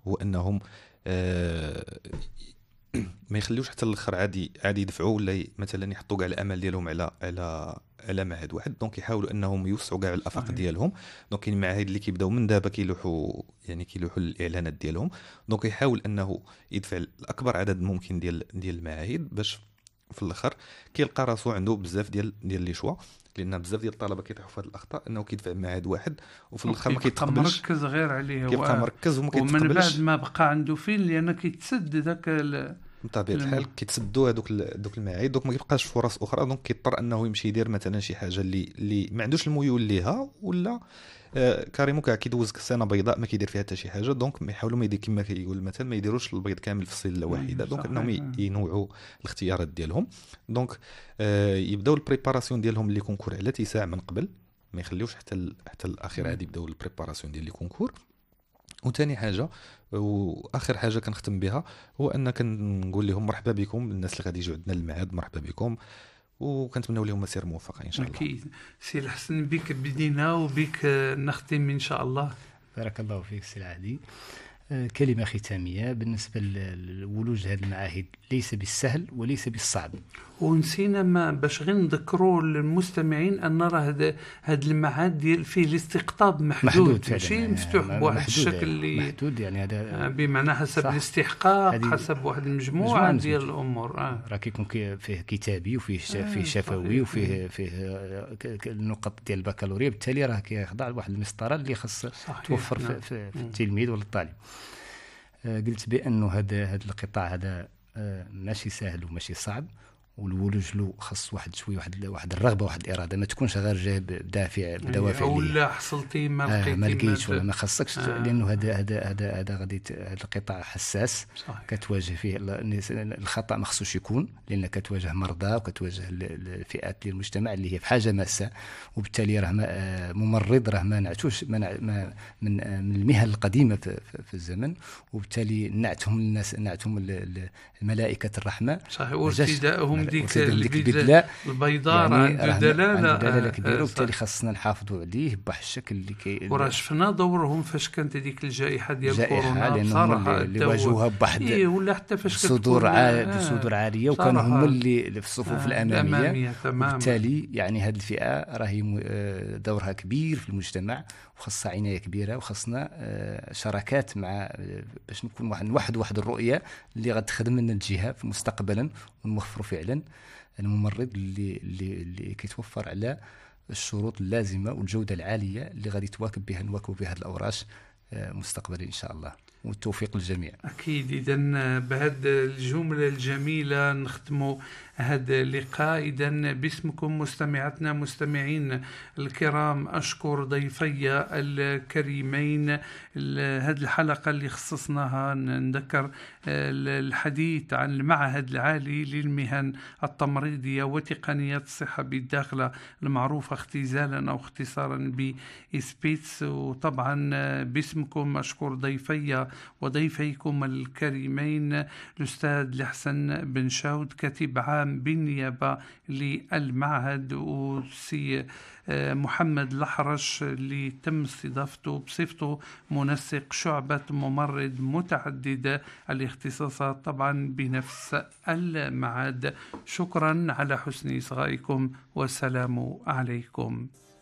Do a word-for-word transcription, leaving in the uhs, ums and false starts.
هو انهم آه ما يخليوش حتى الاخر عادي عادي يدفعوا ولا ي- مثلا يحطوا كاع الامل ديالهم على على على معهد واحد. دونك يحاولوا انهم يوسعوا كاع الافاق صحيح. ديالهم. دونك كاين معاهد اللي كيبداو من دابا كيلوحوا يعني كيلوحوا الاعلانات ديالهم. دونك يحاول انه يدفع الاكبر عدد ممكن ديال ديال المعاهد باش في الاخر كيلقى راسو عنده بزاف ديال ديال لي شوا. لان بزاف ديال الطلبه كيطيحوا في هذه الاخطاء انه كيدفع معهد واحد وفي الاخر ما وكيبقى كيتقبلش. مركز غير عليه كيبقى هو، مركز وما ومن بعد كيتقبلش. ما بقى عنده فين لأنه كيتسد ذاك ال- بطبيعه الم... الحال كيتسدوا هذوك ال- دوك المعاهد. دوك ما كيبقاش فرص اخرى. دونك كيضطر انه يمشي يدير مثلا شي حاجه اللي اللي ما عندوش الميول ليها ولا آه كاريمو كاع كيدوز سنه بيضاء ما كيدير فيها حتى شي حاجه. دونك ما يحاولوا ما يدير كما كيقول مثلا ما يديروش البيض كامل في سله أيوة واحده. دونك انهم صحيح. ي- ينوعوا الاختيارات ديالهم. دونك آه يبداو البريباراسيون ديالهم اللي كونكور على تساع من قبل. ما يخليوش حتى ال... حتى الاخير مم. عادي يبداو البريباراسيون ديال لي كونكور. وثاني حاجه واخر حاجه كنختم بها هو ان كنقول لهم مرحبا بكم الناس اللي غادي يجوا عندنا الميعاد. مرحبا بكم وكنتمنوا لهم مسير موفقه ان شاء الله. أكيد. سي الحسن بك بدينا وبك نختم إن شاء الله. بارك الله فيك سي العادي. آه، كلمة ختامية بالنسبة لولوج هذه المعاهد ليس بالسهل وليس بالصعب. ونسينا ما باش غير نذكروا للمستمعين ان راه هذا هذا المعهد ديال فيه الاستقطاب محدود, محدود فعلا، ماشي يعني مفتوح بواحد محدود الشكل اللي محدود يعني هذا بمعنى حسب صح. الاستحقاق، هذه حسب واحد مجموعة المجموعه من ديال الجمل. الامور. اه راه كيكون كي- فيه كتابي وفيه ش- آه، فيه شفوي صحيح. وفيه فيه آه، ك- ك- النقط ديال البكالوريا، بالتالي راه كيخضع لواحد المسطره اللي خاص صحيح. توفر نعم. في, في, في مم. التلميذ ولا الطالب. آه، قلت بانه هذا هذا القطاع هذا آه، ماشي سهل وماشي صعب، والولوج له خاص واحد شويه واحد واحد الرغبه واحد الاراده، ما تكونش غير جايب بدافع بدوافع او ليه لا حصلتي ما آه لقيتي ما لقيتش ولا ت- ما خصكش آه. لانه هذا هذا هذا هذا غادي ت- هذا القطاع حساس. صحيح. كتواجه فيه ال- الناس- الخطا ما خصوش يكون، لان كتواجه مرضى وكتواجه ال- ال- الفئات ديال المجتمع اللي هي في حاجه ماسه، وبالتالي راه ما- آه، ممرض راه ما نعتوش ما نع- ما- من آه، من المهن القديمه في, في, في الزمن، وبالتالي نعتهم الناس نعتهم ال- ال- الملائكه الرحمه. صحيح. ما جاش- وارتدائهم ديك وارتدائهم ديك البيض- البدله البيضاء راه يعني عنده راه دلاله عنده دلاله آه، كبيره، آه، وبالتالي صح. خاصنا نحافظوا عليه بواحد الشكل اللي كي وراه شفنا دورهم فاش كانت هذيك الجائحه ديال جائحة، كورونا لأنهم هم بصراحه اللي, اللي داو- واجهوها بواحد إيه ولا حتى فاش بصدور كتكون- عا... آه، بصدور عالية، وكانوا صراحة. هم اللي في الصفوف آه، الأمامية. الأمامية تماما. وبالتالي يعني هذه الفئة راهي م- آه، دورها كبير في المجتمع، وخاصها عناية كبيرة، وخاصنا آه، شراكات مع آه، باش نكون واحد واحد واحد الرؤية اللي غتخدم لنا الجهة في مستقبلا، ونوفروا فعلا الممرض اللي اللي اللي كيتوفر على الشروط اللازمة والجودة العالية اللي غادي تواكب بها نواكب بها هذه الأوراش آه، مستقبلا إن شاء الله. والتوفيق للجميع. أكيد. إذا بهذه الجملة الجميلة نختم هذا اللقاء. إذا باسمكم مستمعاتنا مستمعين الكرام، أشكر ضيفي الكريمين. هذه الحلقة اللي خصصناها نذكر الحديث عن المعهد العالي للمهن التمريضية وتقنيات الصحة بالداخلة المعروفة اختزالا أو اختصارا بإسبيتس. وطبعا باسمكم أشكر ضيفي وضيفيكم الكريمين الأستاذ الحسن بن شاود كاتب عام بالنيابة للمعهد، وسي محمد الأحرش اللي تم استضافته بصفته منسق شعبة ممرض متعددة الاختصاصات طبعا بنفس المعهد. شكرا على حسن إصغائكم والسلام عليكم.